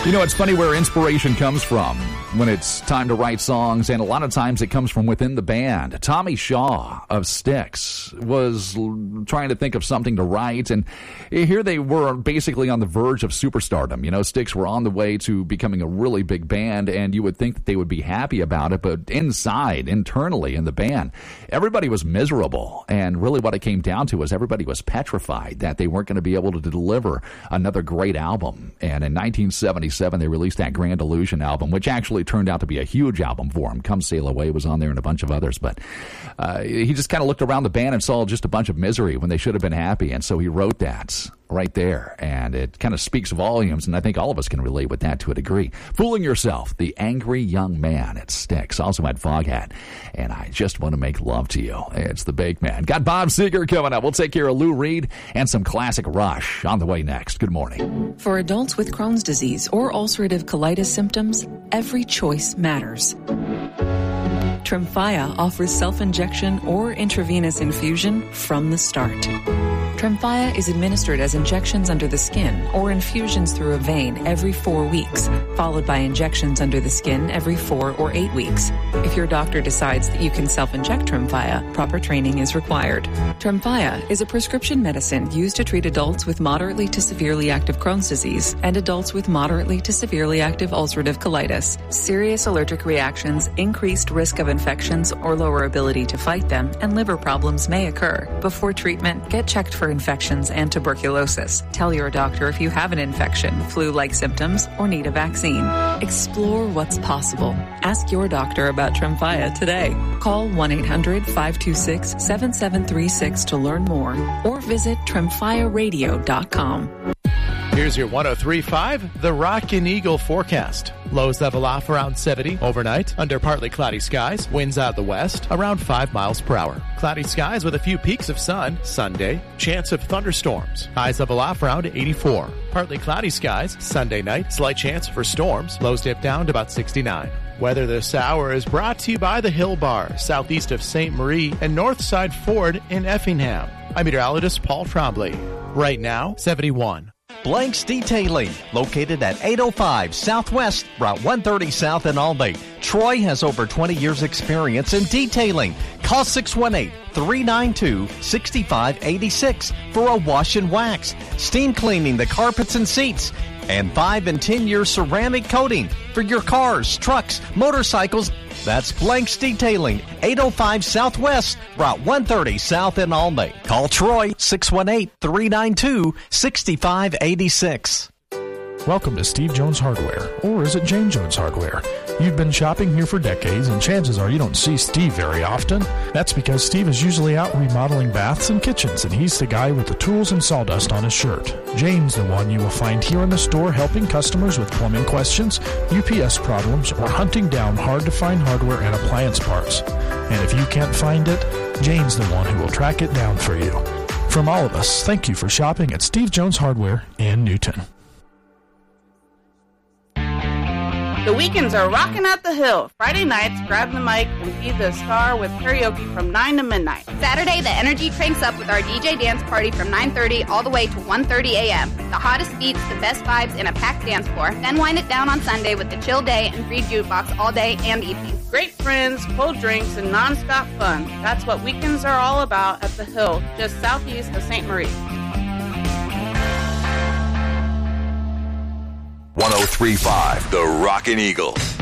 You know, it's funny where inspiration comes from when it's time to write songs, and a lot of times it comes from within the band. Tommy Shaw of Styx was trying to think of something to write, and here they were basically on the verge of superstardom. You know, Styx were on the way to becoming a really big band, and you would think that they would be happy about it, but internally in the band, everybody was miserable, and really what it came down to was everybody was petrified that they weren't going to be able to deliver another great album. And in 1977, they released that Grand Illusion album, which actually turned out to be a huge album for him. Come Sail Away was on there and a bunch of others. But he just kind of looked around the band and saw just a bunch of misery when they should have been happy. And so he wrote that right there. And it kind of speaks volumes. And I think all of us can relate with that to a degree. Fooling Yourself, the angry young man at Styx. Also had Foghat. And I Just Want to Make Love to You. It's the Bake Man. Got Bob Seger coming up. We'll take care of Lou Reed and some classic Rush on the way next. Good morning. For adults with Crohn's disease or ulcerative colitis symptoms, every choice matters. Tremfya offers self-injection or intravenous infusion from the start. Tremfya is administered as injections under the skin or infusions through a vein every 4 weeks, followed by injections under the skin every 4 or 8 weeks. If your doctor decides that you can self-inject Tremfya, proper training is required. Tremfya is a prescription medicine used to treat adults with moderately to severely active Crohn's disease and adults with moderately to severely active ulcerative colitis. Serious allergic reactions, increased risk of infections or lower ability to fight them, and liver problems may occur. Before treatment, get checked for infections and tuberculosis. Tell your doctor if you have an infection, flu-like symptoms, or need a vaccine. Explore what's possible. Ask your doctor about Tremfya today. Call 1-800-526-7736 to learn more, or visit tremfyaradio.com. Here's your 103.5, the Rockin' Eagle forecast. Lows level off around 70 overnight, under partly cloudy skies, winds out of the west, around 5 miles per hour. Cloudy skies with a few peaks of sun, Sunday, chance of thunderstorms. Highs level off around 84. Partly cloudy skies, Sunday night, slight chance for storms, lows dip down to about 69. Weather this hour is brought to you by the Hill Bar, southeast of St. Marie and Northside Ford in Effingham. I'm meteorologist Paul Trombley. Right now, 71. Blanks Detailing, located at 805 Southwest, Route 130 South in Albany. Troy has over 20 years experience in detailing. Call 618-392-6586 for a wash and wax, steam cleaning the carpets and seats, and 5 and 10-year ceramic coating for your cars, trucks, motorcycles. That's Blanks Detailing, 805 Southwest, Route 130 South in Albany. Call Troy, 618-392-6586. Welcome to Steve Jones Hardware, or is it Jane Jones Hardware? You've been shopping here for decades, and chances are you don't see Steve very often. That's because Steve is usually out remodeling baths and kitchens, and he's the guy with the tools and sawdust on his shirt. Jane's the one you will find here in the store helping customers with plumbing questions, UPS problems, or hunting down hard-to-find hardware and appliance parts. And if you can't find it, Jane's the one who will track it down for you. From all of us, thank you for shopping at Steve Jones Hardware in Newton. The weekends are rocking at the Hill. Friday nights, grab the mic and be the star with karaoke from 9 to midnight. Saturday, the energy cranks up with our DJ dance party from 9:30 all the way to 1:30 a.m. The hottest beats, the best vibes, and a packed dance floor. Then wind it down on Sunday with the chill day and free jukebox all day and evening. Great friends, cold drinks, and nonstop fun. That's what weekends are all about at the Hill, just southeast of St. Marie. 103.5, the Rockin' Eagle.